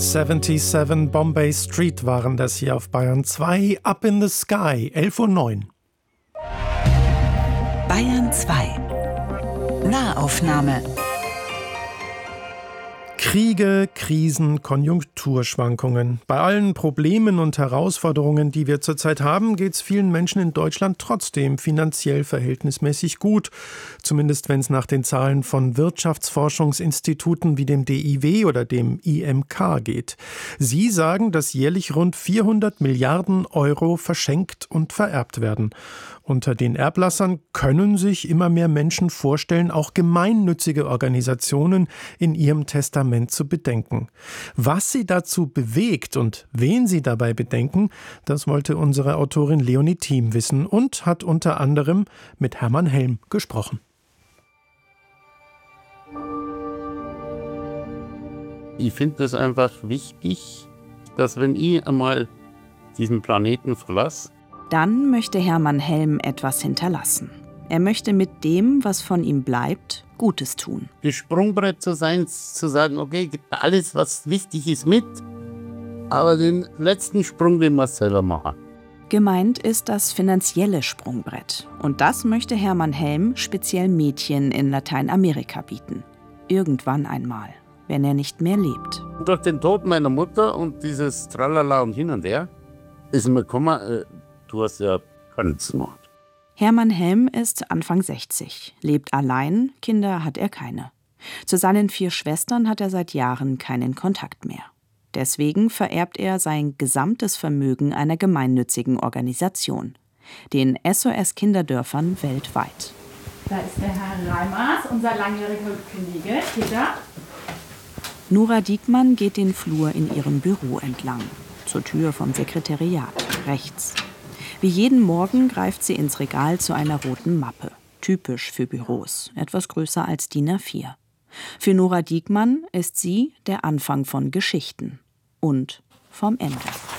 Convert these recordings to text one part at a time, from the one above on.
77 Bombay Street waren das hier auf Bayern 2. Up in the Sky, 11:09 Uhr. Bayern 2 Nahaufnahme. Kriege, Krisen, Konjunkturschwankungen. Bei allen Problemen und Herausforderungen, die wir zurzeit haben, geht es vielen Menschen in Deutschland trotzdem finanziell verhältnismäßig gut. Zumindest wenn es nach den Zahlen von Wirtschaftsforschungsinstituten wie dem DIW oder dem IMK geht. Sie sagen, dass jährlich rund 400 Milliarden Euro verschenkt und vererbt werden. Unter den Erblassern können sich immer mehr Menschen vorstellen, auch gemeinnützige Organisationen in ihrem Testament zu bedenken. Was sie dazu bewegt und wen sie dabei bedenken, das wollte unsere Autorin Leonie Thiem wissen und hat unter anderem mit Hermann Helm gesprochen. Ich finde es einfach wichtig, dass wenn ich einmal diesen Planeten verlasse, dann möchte Hermann Helm etwas hinterlassen. Er möchte mit dem, was von ihm bleibt, Gutes tun. das Sprungbrett zu sein, zu sagen, okay, gib alles, was wichtig ist, mit, aber den letzten Sprung, den muss selber machen. Gemeint ist das finanzielle Sprungbrett. Und das möchte Hermann Helm speziell Mädchen in Lateinamerika bieten. Irgendwann einmal, wenn er nicht mehr lebt. Durch den Tod meiner Mutter und dieses Tralala und hin und her ist mir gekommen, du hast ja keins gemacht. Hermann Helm ist Anfang 60, lebt allein, Kinder hat er keine. Zu seinen 4 Schwestern hat er seit Jahren keinen Kontakt mehr. Deswegen vererbt er sein gesamtes Vermögen einer gemeinnützigen Organisation, den SOS Kinderdörfern weltweit. Da ist der Herr Reimers, unser langjähriger Kollege. Peter. Nora Diekmann geht den Flur in ihrem Büro entlang, zur Tür vom Sekretariat, rechts. Wie jeden Morgen greift sie ins Regal zu einer roten Mappe. Typisch für Büros, etwas größer als DIN A4. Für Nora Diekmann ist sie der Anfang von Geschichten und vom Ende.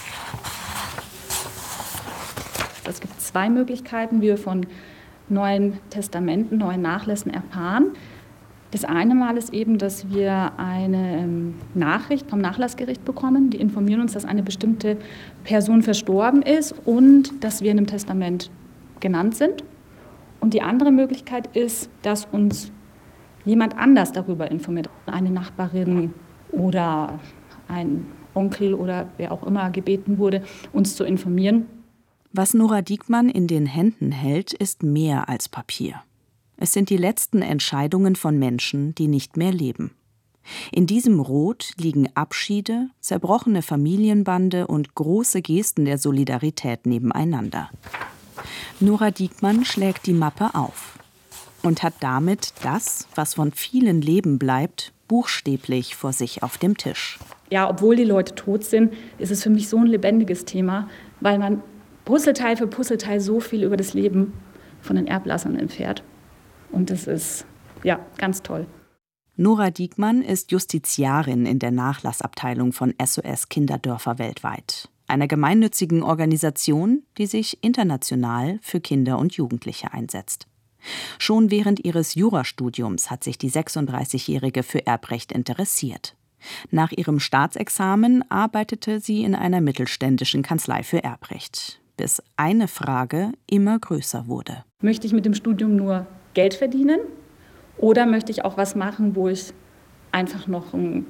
Es gibt 2 Möglichkeiten, wie wir von neuen Testamenten, neuen Nachlässen erfahren. Das eine Mal ist eben, dass wir eine Nachricht vom Nachlassgericht bekommen. Die informieren uns, dass eine bestimmte Person verstorben ist und dass wir in dem Testament genannt sind. Und die andere Möglichkeit ist, dass uns jemand anders darüber informiert. Eine Nachbarin oder ein Onkel oder wer auch immer gebeten wurde, uns zu informieren. Was Nora Diekmann in den Händen hält, ist mehr als Papier. Es sind die letzten Entscheidungen von Menschen, die nicht mehr leben. In diesem Rot liegen Abschiede, zerbrochene Familienbande und große Gesten der Solidarität nebeneinander. Nora Diekmann schlägt die Mappe auf und hat damit das, was von vielen Leben bleibt, buchstäblich vor sich auf dem Tisch. Ja, obwohl die Leute tot sind, ist es für mich so ein lebendiges Thema, weil man Puzzleteil für Puzzleteil so viel über das Leben von den Erblassern erfährt. Und das ist, ja, ganz toll. Nora Diekmann ist Justiziarin in der Nachlassabteilung von SOS Kinderdörfer weltweit, einer gemeinnützigen Organisation, die sich international für Kinder und Jugendliche einsetzt. Schon während ihres Jurastudiums hat sich die 36-Jährige für Erbrecht interessiert. Nach ihrem Staatsexamen arbeitete sie in einer mittelständischen Kanzlei für Erbrecht, bis eine Frage immer größer wurde. Möchte ich mit dem Studium nur Geld verdienen oder möchte ich auch was machen, wo ich einfach noch einen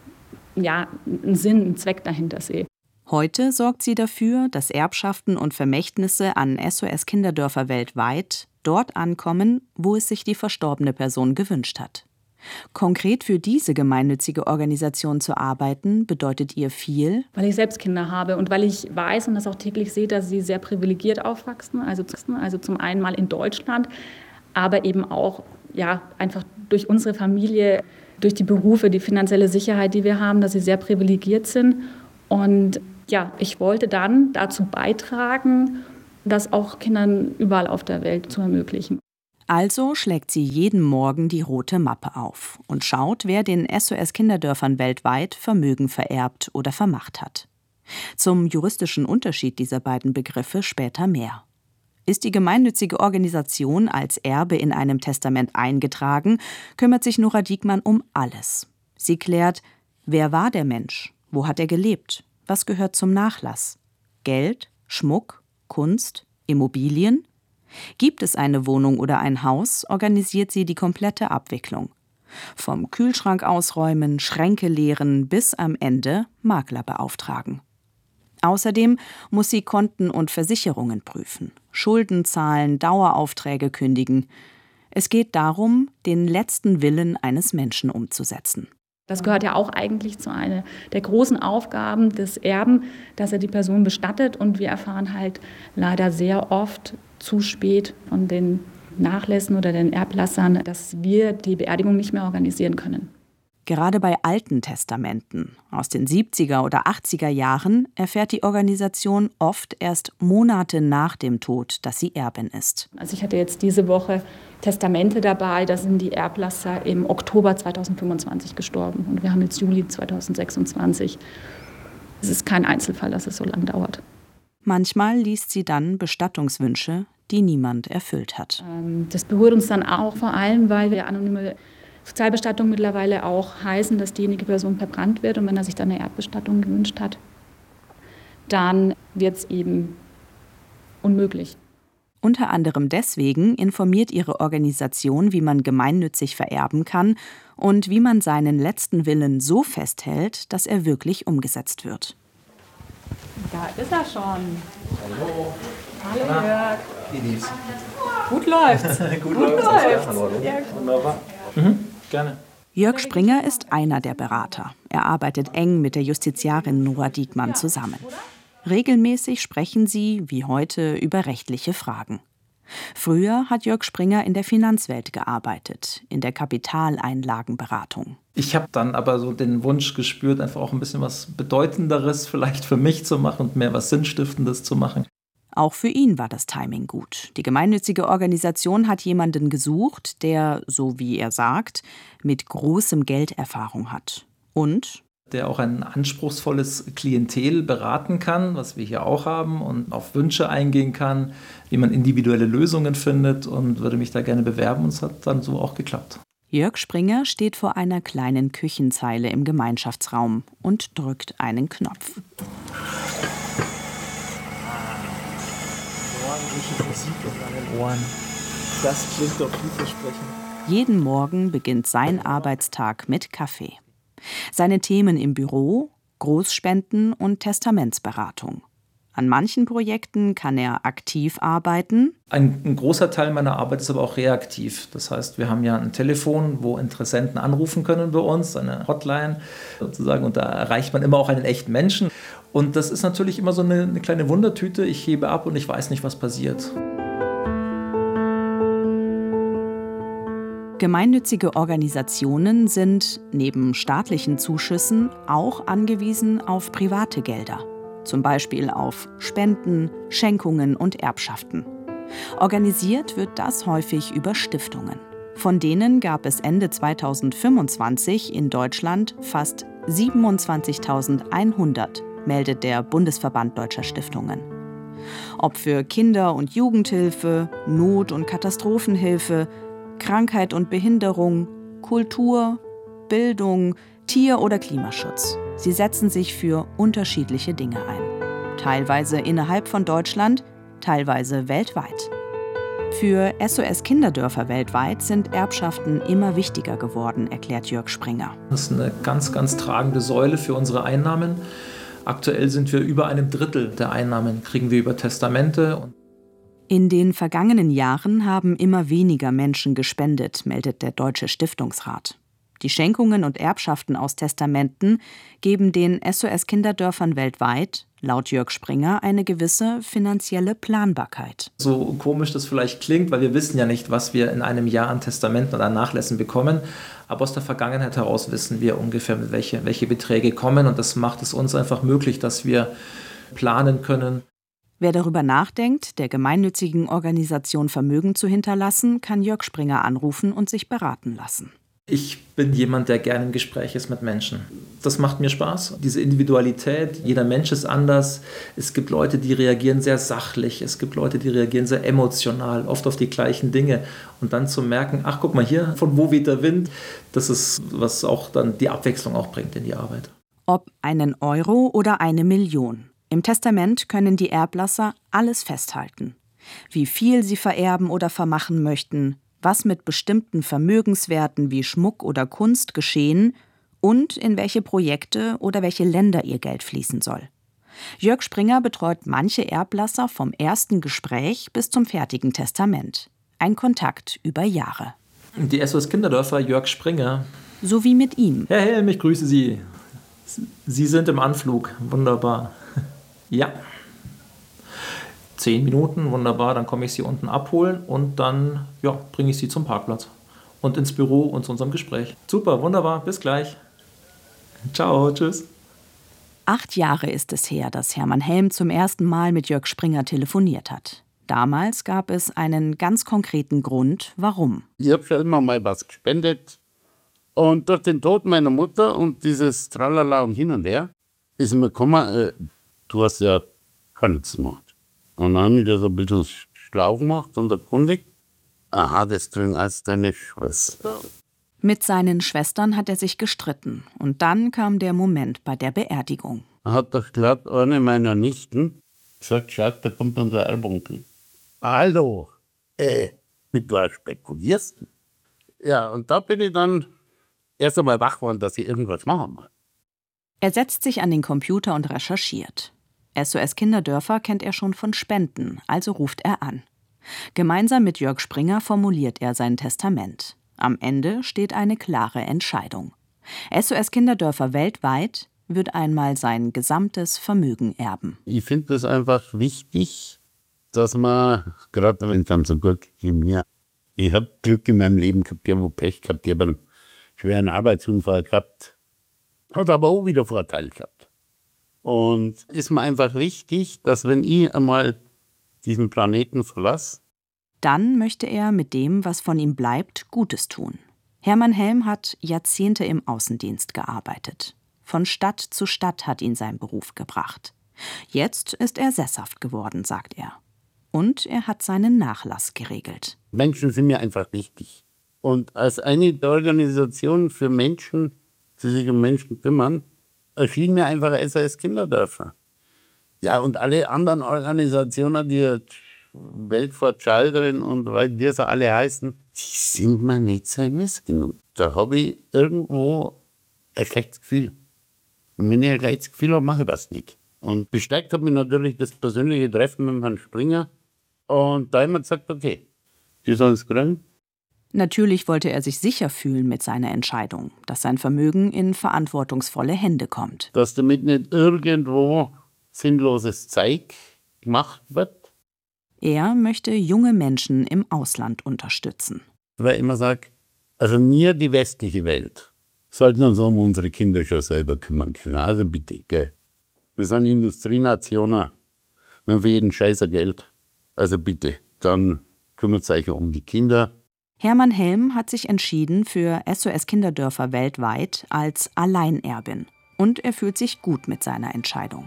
Sinn, einen Zweck dahinter sehe? Heute sorgt sie dafür, dass Erbschaften und Vermächtnisse an SOS Kinderdörfer weltweit dort ankommen, wo es sich die verstorbene Person gewünscht hat. Konkret für diese gemeinnützige Organisation zu arbeiten, bedeutet ihr viel. Weil ich selbst Kinder habe und weil ich weiß und das auch täglich sehe, dass sie sehr privilegiert aufwachsen, also zum einen mal in Deutschland, aber eben auch einfach durch unsere Familie, durch die Berufe, die finanzielle Sicherheit, die wir haben, dass sie sehr privilegiert sind. Und ja, ich wollte dann dazu beitragen, das auch Kindern überall auf der Welt zu ermöglichen. Also schlägt sie jeden Morgen die rote Mappe auf und schaut, wer den SOS Kinderdörfern weltweit Vermögen vererbt oder vermacht hat. Zum juristischen Unterschied dieser beiden Begriffe später mehr. Ist die gemeinnützige Organisation als Erbe in einem Testament eingetragen, kümmert sich Nora Diekmann um alles. Sie klärt, wer war der Mensch? Wo hat er gelebt? Was gehört zum Nachlass? Geld, Schmuck, Kunst, Immobilien? Gibt es eine Wohnung oder ein Haus, organisiert sie die komplette Abwicklung. Vom Kühlschrank ausräumen, Schränke leeren bis am Ende Makler beauftragen. Außerdem muss sie Konten und Versicherungen prüfen, Schulden zahlen, Daueraufträge kündigen. Es geht darum, den letzten Willen eines Menschen umzusetzen. Das gehört ja auch eigentlich zu einer der großen Aufgaben des Erben, dass er die Person bestattet. Und wir erfahren halt leider sehr oft zu spät von den Nachlässen oder den Erblassern, dass wir die Beerdigung nicht mehr organisieren können. Gerade bei alten Testamenten aus den 70er oder 80er Jahren erfährt die Organisation oft erst Monate nach dem Tod, dass sie Erbin ist. Also ich hatte jetzt diese Woche Testamente dabei, da sind die Erblasser im Oktober 2025 gestorben und wir haben jetzt Juli 2026. Es ist kein Einzelfall, dass es so lange dauert. Manchmal liest sie dann Bestattungswünsche, die niemand erfüllt hat. Das berührt uns dann auch vor allem, weil wir anonyme Sozialbestattung mittlerweile auch heißen, dass diejenige Person verbrannt wird. Und wenn er sich dann eine Erdbestattung gewünscht hat, dann wird es eben unmöglich. Unter anderem deswegen informiert ihre Organisation, wie man gemeinnützig vererben kann und wie man seinen letzten Willen so festhält, dass er wirklich umgesetzt wird. Da ist er schon. Hallo. Hallo Jörg. Wie lief's? Gut läuft's. Gut läuft's. Hallo. Wunderbar. Gerne. Jörg Springer ist einer der Berater. Er arbeitet eng mit der Justiziarin Nora Diekmann zusammen. Regelmäßig sprechen sie, wie heute, über rechtliche Fragen. Früher hat Jörg Springer in der Finanzwelt gearbeitet, in der Kapitaleinlagenberatung. Ich habe dann aber so den Wunsch gespürt, einfach auch ein bisschen was Bedeutenderes vielleicht für mich zu machen und mehr was Sinnstiftendes zu machen. Auch für ihn war das Timing gut. Die gemeinnützige Organisation hat jemanden gesucht, der, so wie er sagt, mit großem Geld Erfahrung hat. Und der auch ein anspruchsvolles Klientel beraten kann, was wir hier auch haben, und auf Wünsche eingehen kann, wie man individuelle Lösungen findet, und würde mich da gerne bewerben, und es hat dann so auch geklappt. Jörg Springer steht vor einer kleinen Küchenzeile im Gemeinschaftsraum und drückt einen Knopf. Morgendliche Musik in meinen Ohren. Das klingt doch vielversprechend. Jeden Morgen beginnt sein Arbeitstag mit Kaffee. Seine Themen im Büro: Großspenden und Testamentsberatung. An manchen Projekten kann er aktiv arbeiten. Ein großer Teil meiner Arbeit ist aber auch reaktiv. Das heißt, wir haben ja ein Telefon, wo Interessenten anrufen können bei uns, eine Hotline sozusagen, und da erreicht man immer auch einen echten Menschen. Und das ist natürlich immer so eine kleine Wundertüte. Ich hebe ab und ich weiß nicht, was passiert. Gemeinnützige Organisationen sind neben staatlichen Zuschüssen auch angewiesen auf private Gelder. Zum Beispiel auf Spenden, Schenkungen und Erbschaften. Organisiert wird das häufig über Stiftungen. Von denen gab es Ende 2025 in Deutschland fast 27.100, meldet der Bundesverband Deutscher Stiftungen. Ob für Kinder- und Jugendhilfe, Not- und Katastrophenhilfe, Krankheit und Behinderung, Kultur, Bildung, Tier- oder Klimaschutz. Sie setzen sich für unterschiedliche Dinge ein. Teilweise innerhalb von Deutschland, teilweise weltweit. Für SOS Kinderdörfer weltweit sind Erbschaften immer wichtiger geworden, erklärt Jörg Springer. Das ist eine ganz, ganz tragende Säule für unsere Einnahmen. Aktuell sind wir über 1/3 der Einnahmen, kriegen wir über Testamente. In den vergangenen Jahren haben immer weniger Menschen gespendet, meldet der Deutsche Stiftungsrat. Die Schenkungen und Erbschaften aus Testamenten geben den SOS-Kinderdörfern weltweit, laut Jörg Springer, eine gewisse finanzielle Planbarkeit. So komisch das vielleicht klingt, weil wir wissen ja nicht, was wir in einem Jahr an Testamenten oder an Nachlässen bekommen. Aber aus der Vergangenheit heraus wissen wir ungefähr, welche Beträge kommen. Und das macht es uns einfach möglich, dass wir planen können. Wer darüber nachdenkt, der gemeinnützigen Organisation Vermögen zu hinterlassen, kann Jörg Springer anrufen und sich beraten lassen. Ich bin jemand, der gerne im Gespräch ist mit Menschen. Das macht mir Spaß. Diese Individualität, jeder Mensch ist anders. Es gibt Leute, die reagieren sehr sachlich. Es gibt Leute, die reagieren sehr emotional, oft auf die gleichen Dinge. Und dann zu merken, ach guck mal hier, von wo weht der Wind, das ist, was auch dann die Abwechslung auch bringt in die Arbeit. Ob einen Euro oder 1 Million. Im Testament können die Erblasser alles festhalten. Wie viel sie vererben oder vermachen möchten, was mit bestimmten Vermögenswerten wie Schmuck oder Kunst geschehen und in welche Projekte oder welche Länder ihr Geld fließen soll. Jörg Springer betreut manche Erblasser vom ersten Gespräch bis zum fertigen Testament. Ein Kontakt über Jahre. Die SOS Kinderdörfer, Jörg Springer. So wie mit ihm. Herr Helm, ich grüße Sie. Sie sind im Anflug. Wunderbar. Ja. 10 Minuten, wunderbar. Dann komme ich Sie unten abholen und dann bringe ich Sie zum Parkplatz und ins Büro und zu unserem Gespräch. Super, wunderbar. Bis gleich. Ciao, tschüss. 8 Jahre ist es her, dass Hermann Helm zum ersten Mal mit Jörg Springer telefoniert hat. Damals gab es einen ganz konkreten Grund, warum. Ich habe schon immer mal was gespendet. Und durch den Tod meiner Mutter und dieses Tralala und hin und her ist mir gekommen, du hast ja gar nichts gemacht. Und dann habe ich das ein bisschen schlau gemacht und erkundigt. Aha, das tun als deine Schwester. Mit seinen Schwestern hat er sich gestritten. Und dann kam der Moment bei der Beerdigung. Er hat doch glatt eine meiner Nichten gesagt, schau, da kommt unser Erbonkel. Hallo, mit was spekulierst du? Ja, und da bin ich dann erst einmal wach geworden, dass ich irgendwas machen muss. Er setzt sich an den Computer und recherchiert. SOS Kinderdörfer kennt er schon von Spenden, also ruft er an. Gemeinsam mit Jörg Springer formuliert er sein Testament. Am Ende steht eine klare Entscheidung. SOS Kinderdörfer weltweit wird einmal sein gesamtes Vermögen erben. Ich finde es einfach wichtig, dass man, gerade wenn es dann so gut geht wie mir, ich habe Glück in meinem Leben gehabt, ich habe Pech gehabt, ich habe einen schweren Arbeitsunfall gehabt, hat aber auch wieder Vorteile gehabt. Und ist mir einfach wichtig, dass wenn ich einmal diesen Planeten verlasse, dann möchte er mit dem, was von ihm bleibt, Gutes tun. Hermann Helm hat Jahrzehnte im Außendienst gearbeitet. Von Stadt zu Stadt hat ihn sein Beruf gebracht. Jetzt ist er sesshaft geworden, sagt er. Und er hat seinen Nachlass geregelt. Menschen sind mir einfach wichtig. Und als eine der Organisationen für Menschen, die sich um Menschen kümmern, erschien mir einfach SOS Kinderdörfer. Ja, und alle anderen Organisationen, die Welt vor Children und weil die so alle heißen, die sind mir nicht seriös genug. Da habe ich irgendwo ein schlechtes Gefühl. Und wenn ich ein schlechtes Gefühl habe, mache ich das nicht. Und bestärkt hat mich natürlich das persönliche Treffen mit Herrn Springer. Und da haben wir gesagt, okay, die sollen es kriegen. Natürlich wollte er sich sicher fühlen mit seiner Entscheidung, dass sein Vermögen in verantwortungsvolle Hände kommt. Dass damit nicht irgendwo sinnloses Zeug gemacht wird. Er möchte junge Menschen im Ausland unterstützen. Weil ich immer sage, also wir, die westliche Welt, sollten uns um unsere Kinder schon selber kümmern können. Also bitte, gell. Wir sind Industrienationen. Wir haben für jeden Scheißer Geld. Also bitte, dann kümmert euch um die Kinder. Hermann Helm hat sich entschieden für SOS Kinderdörfer weltweit als Alleinerbin. Und er fühlt sich gut mit seiner Entscheidung.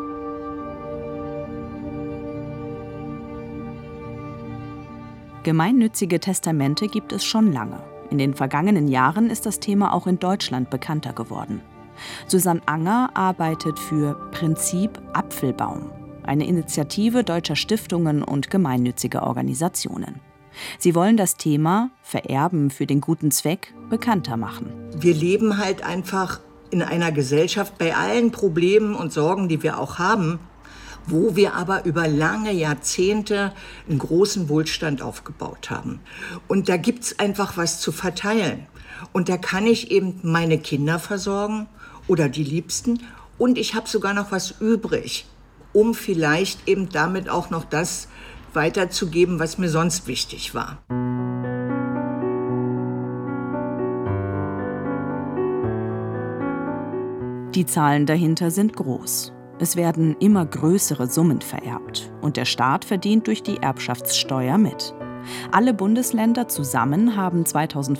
Gemeinnützige Testamente gibt es schon lange. In den vergangenen Jahren ist das Thema auch in Deutschland bekannter geworden. Susanne Anger arbeitet für Prinzip Apfelbaum, eine Initiative deutscher Stiftungen und gemeinnütziger Organisationen. Sie wollen das Thema Vererben für den guten Zweck bekannter machen. Wir leben halt einfach in einer Gesellschaft bei allen Problemen und Sorgen, die wir auch haben, wo wir aber über lange Jahrzehnte einen großen Wohlstand aufgebaut haben. Und da gibt's einfach was zu verteilen. Und da kann ich eben meine Kinder versorgen oder die Liebsten. Und ich habe sogar noch was übrig, um vielleicht eben damit auch noch das weiterzugeben, was mir sonst wichtig war. Die Zahlen dahinter sind groß. Es werden immer größere Summen vererbt und der Staat verdient durch die Erbschaftssteuer mit. Alle Bundesländer zusammen haben 2015